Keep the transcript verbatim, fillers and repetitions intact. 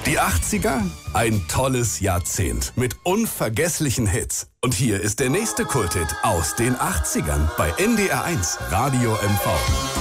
Die achtziger? Ein tolles Jahrzehnt mit unvergesslichen Hits. Und hier ist der nächste Kulthit aus den achtzigern bei N D R eins Radio M V.